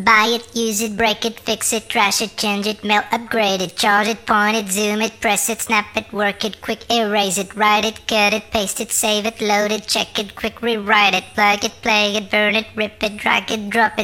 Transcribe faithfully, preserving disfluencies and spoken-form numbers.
Buy it, use it, break it, fix it, trash it, change it, mail, upgrade it, charge it, point it, zoom it, press it, snap it, work it, quick erase it, write it, cut it, paste it, save it, load it, check it, quick rewrite it, plug it, play it, burn it, rip it, drag it, drop it.